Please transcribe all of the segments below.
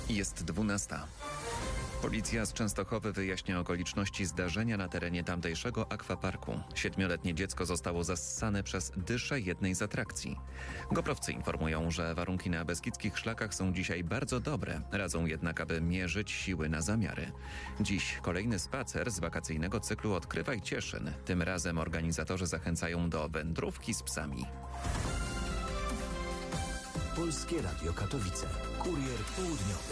Jest 12. Policja z Częstochowy wyjaśnia okoliczności zdarzenia na terenie tamtejszego akwaparku. 7-letnie dziecko zostało zassane przez dyszę jednej z atrakcji. Goprowcy informują, że warunki na beskidzkich szlakach są dzisiaj bardzo dobre. Radzą jednak, aby mierzyć siły na zamiary. Dziś kolejny spacer z wakacyjnego cyklu Odkrywaj Cieszyn. Tym razem organizatorzy zachęcają do wędrówki z psami. Polskie Radio Katowice. Kurier południowy.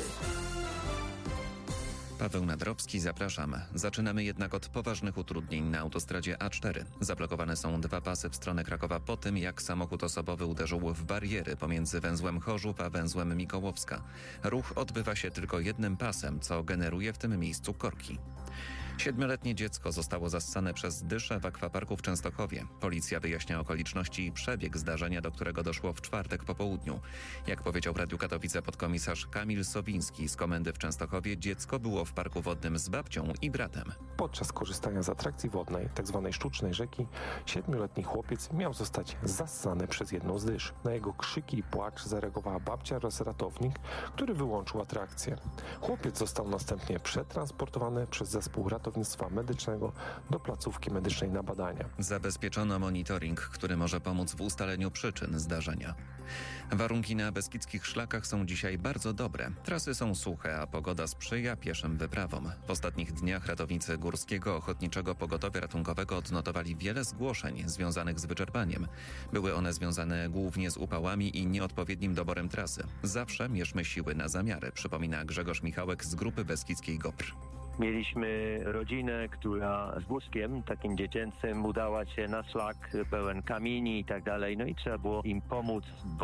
Paweł Nadrowski, zapraszam. Zaczynamy jednak od poważnych utrudnień na autostradzie A4. Zablokowane są 2 pasy w stronę Krakowa po tym, jak samochód osobowy uderzył w bariery pomiędzy węzłem Chorzów a węzłem Mikołowska. Ruch odbywa się tylko jednym pasem, co generuje w tym miejscu korki. 7-letnie dziecko zostało zassane przez dyszę w akwaparku w Częstochowie. Policja wyjaśnia okoliczności i przebieg zdarzenia, do którego doszło w czwartek po południu. Jak powiedział w Radiu Katowice podkomisarz Kamil Sowiński z komendy w Częstochowie, dziecko było w parku wodnym z babcią i bratem. Podczas korzystania z atrakcji wodnej, tzw. sztucznej rzeki, 7-letni chłopiec miał zostać zassany przez jedną z dysz. Na jego krzyki i płacz zareagowała babcia oraz ratownik, który wyłączył atrakcję. Chłopiec został następnie przetransportowany przez zespół ratownictwa medycznego do placówki medycznej na badania. Zabezpieczono monitoring, który może pomóc w ustaleniu przyczyn zdarzenia. Warunki na beskidzkich szlakach są dzisiaj bardzo dobre. Trasy są suche, a pogoda sprzyja pieszym wyprawom. W ostatnich dniach ratownicy Górskiego Ochotniczego Pogotowia Ratunkowego odnotowali wiele zgłoszeń związanych z wyczerpaniem. Były one związane głównie z upałami i nieodpowiednim doborem trasy. Zawsze mierzmy siły na zamiary, przypomina Grzegorz Michałek z grupy beskidzkiej GOPR. Mieliśmy rodzinę, która z wózkiem takim dziecięcym udała się na szlak pełen kamieni i tak dalej. No i trzeba było im pomóc,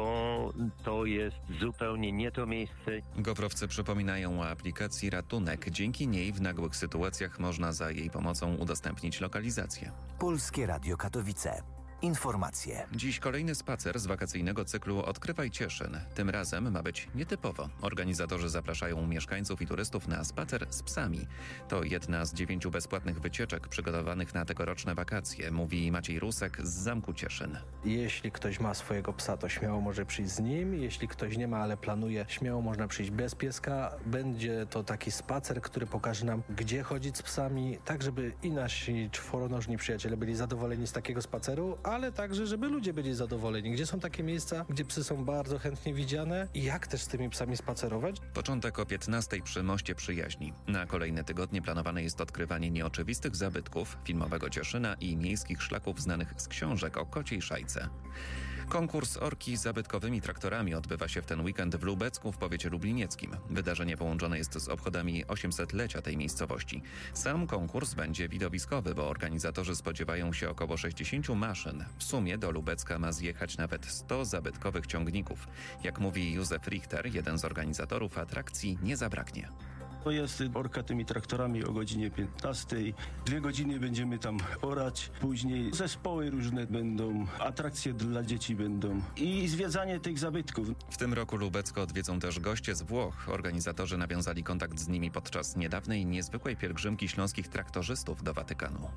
bo to jest zupełnie nie to miejsce. Goprowcy przypominają o aplikacji Ratunek. Dzięki niej w nagłych sytuacjach można za jej pomocą udostępnić lokalizację. Polskie Radio Katowice. Informacje. Dziś kolejny spacer z wakacyjnego cyklu Odkrywaj Cieszyn. Tym razem ma być nietypowo. Organizatorzy zapraszają mieszkańców i turystów na spacer z psami. To jedna z 9 bezpłatnych wycieczek przygotowanych na tegoroczne wakacje, mówi Maciej Rusek z Zamku Cieszyn. Jeśli ktoś ma swojego psa, to śmiało może przyjść z nim. Jeśli ktoś nie ma, ale planuje, śmiało można przyjść bez pieska. Będzie to taki spacer, który pokaże nam, gdzie chodzić z psami, tak żeby i nasi czworonożni przyjaciele byli zadowoleni z takiego spaceru, ale także, żeby ludzie byli zadowoleni. Gdzie są takie miejsca, gdzie psy są bardzo chętnie widziane i jak też z tymi psami spacerować? Początek o 15:00 przy Moście Przyjaźni. Na kolejne tygodnie planowane jest odkrywanie nieoczywistych zabytków, filmowego Cieszyna i miejskich szlaków znanych z książek o kociej szajce. Konkurs orki z zabytkowymi traktorami odbywa się w ten weekend w Lubecku w powiecie lublinieckim. Wydarzenie połączone jest z obchodami 800-lecia tej miejscowości. Sam konkurs będzie widowiskowy, bo organizatorzy spodziewają się około 60 maszyn. W sumie do Lubecka ma zjechać nawet 100 zabytkowych ciągników. Jak mówi Józef Richter, jeden z organizatorów atrakcji, nie zabraknie. To jest orka tymi traktorami o godzinie 15:00. 2 godziny będziemy tam orać. Później zespoły różne będą, atrakcje dla dzieci będą i zwiedzanie tych zabytków. W tym roku Lubecko odwiedzą też goście z Włoch. Organizatorzy nawiązali kontakt z nimi podczas niedawnej niezwykłej pielgrzymki śląskich traktorzystów do Watykanu.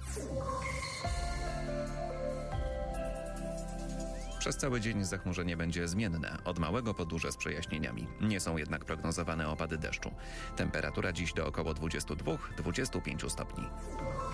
Przez cały dzień zachmurzenie będzie zmienne, od małego po duże z przejaśnieniami. Nie są jednak prognozowane opady deszczu. Temperatura dziś do około 22-25 stopni.